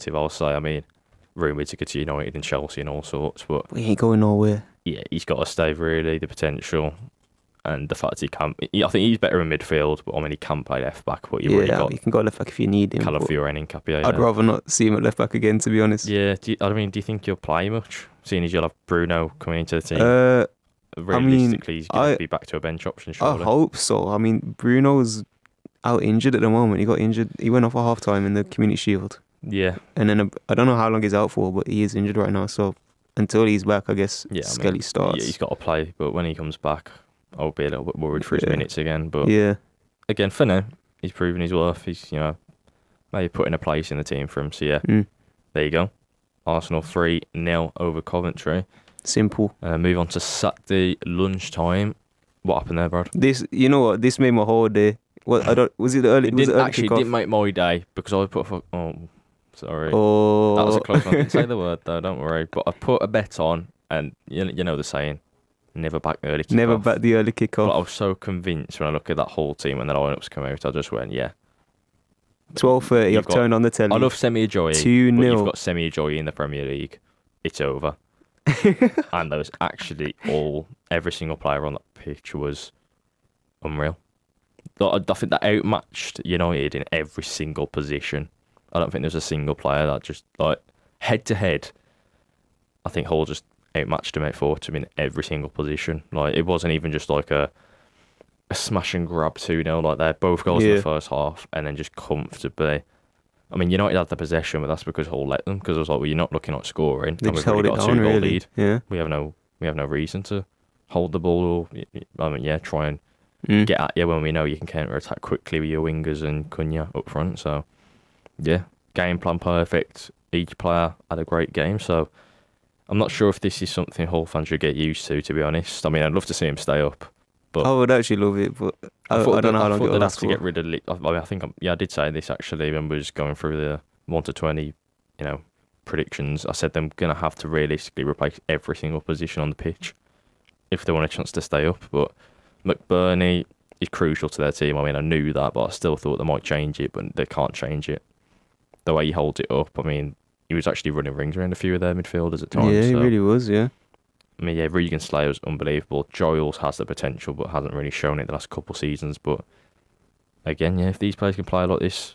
positive, I'll say. I mean, rumoured to go to United and Chelsea and all sorts, but He ain't going nowhere. yeah, he's got to stay, really, the potential. And the fact he can, I think he's better in midfield, but I mean, he can play left back, but you've already got You can go left back if you need him. Calafiore and Nketiah. I'd rather not see him at left back again, to be honest. Yeah, do you think he'll play much, seeing as you'll have Bruno coming into the team? Realistically, he's going to be back to a bench option, surely. I hope so. I mean, Bruno's out injured at the moment. He got injured. He went off at half time in the Community Shield. Yeah. And then I don't know how long he's out for, but he is injured right now. So until he's back, I guess Skelly starts. Yeah, he's got to play, but when he comes back, I'll be a little bit worried for his minutes again. But again, for now, he's proven his worth. He's, maybe putting a place in the team for him. So there you go. Arsenal 3-0 over Coventry. Simple. Move on to Saturday lunchtime. What happened there, Brad? This made my whole day. Was it the early? It didn't make my day because I put sorry. Oh, that was a close one. I didn't say the word though. Don't worry. But I put a bet on, and you know the saying. Never back the early kick-off. Never back the early kick-off. But I was so convinced when I looked at that whole team and the lineups come out, I just went, 12:30, I've turned on the telly. I love Semi Ajoy, 2-0. but you've got Semi Ajoy in the Premier League. It's over. And there was actually every single player on that pitch was unreal. I think that outmatched United in every single position. I don't think there's a single player that just, head-to-head, I think Hull just outmatched him, outfought him in every single position. It wasn't even just a smash and grab 2-0 like that. Both goals in the first half, and then just comfortably. I mean, United had the possession, but that's because Hull let them. Because it was you're not looking at scoring. They just held it down, really. Lead. Yeah. We have no reason to hold the ball or try and get at you when we know you can counter attack quickly with your wingers and Cunha up front. So game plan perfect. Each player had a great game. So I'm not sure if this is something Hull fans should get used to be honest. I mean, I'd love to see him stay up. But I would actually love it, but I don't know how long it'll last for. Get rid of. I did say this actually when we was going through the 1 to 20, predictions. I said they're gonna have to realistically replace every single position on the pitch if they want a chance to stay up. But McBurney is crucial to their team. I mean, I knew that, but I still thought they might change it, but they can't change it. The way he holds it up, I mean, he was actually running rings around a few of their midfielders at times. Yeah, he really was, yeah. I mean, Regan Slayer was unbelievable. Giles has the potential, but hasn't really shown it the last couple of seasons. But again, if these players can play like this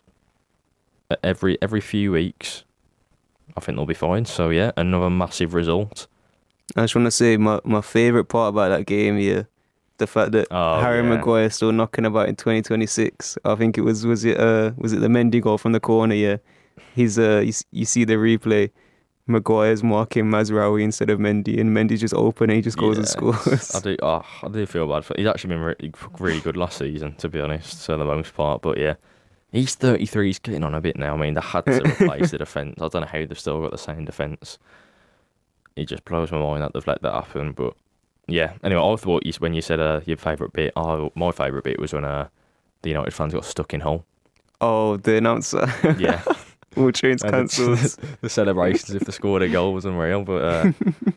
every few weeks, I think they'll be fine. So another massive result. I just want to say my favourite part about that game, the fact that Harry Maguire is still knocking about in 2026. I think it was it the Mendy goal from the corner? Yeah, he's you see the replay. Maguire's marking Mazraoui instead of Mendy, and Mendy's just open and he just goes and scores. I do feel bad for. He's actually been really good last season, to be honest, for the most part. But he's 33. He's getting on a bit now. I mean, they had to replace the defence. I don't know how they've still got the same defence. It just blows my mind that they've let that happen. But anyway, I thought when you said your favourite bit, my favourite bit was when the United fans got stuck in Hull. Oh, the announcer. Yeah. All trains cancelled. The celebrations if they scored a goal was unreal. But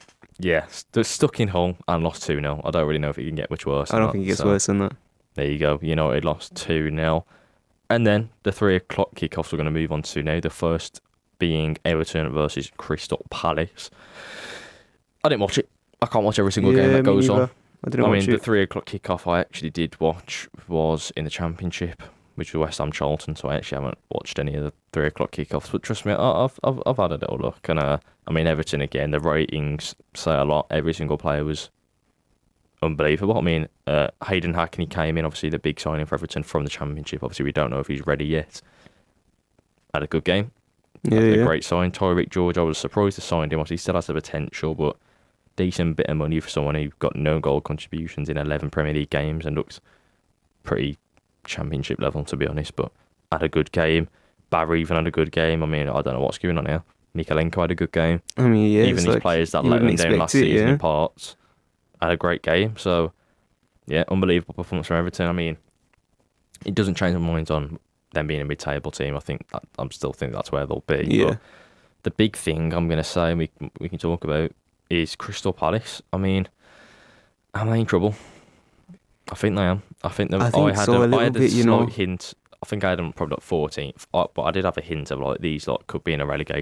stuck in Hull and lost 2-0. I don't really know if it can get much worse. I don't think it gets worse than that. There you go. United lost 2-0. And then the 3 o'clock kickoffs we're going to move on to now. The first being Everton versus Crystal Palace. I didn't watch it. I can't watch every single game that goes on. I mean, the 3 o'clock kickoff I actually did watch was in the Championship, which was West Ham Charlton, so I actually haven't watched any of the 3 o'clock kickoffs. But trust me, I've had a little look, and I mean Everton again. The ratings say a lot. Every single player was unbelievable. I mean, Hayden Hackney came in, obviously the big signing for Everton from the Championship. Obviously, we don't know if he's ready yet. Had a good game. A great sign. Tyreek George, I was surprised to sign him. Obviously, he still has the potential, but decent bit of money for someone who got no goal contributions in 11 Premier League games and looks pretty Championship level, to be honest, but had a good game. Barry even had a good game. I mean, I don't know what's going on here. Mikalenko had a good game. I mean, even these players that let them down last season in parts had a great game. So, unbelievable performance from Everton. I mean, it doesn't change my mind on them being a mid-table team. I'm still think that's where they'll be. Yeah. But the big thing I'm going to say, and we can talk about, is Crystal Palace. I mean, am they in trouble? I think they am. I had a slight hint. I think I had them probably 14th, but I did have a hint of these could be in a relegation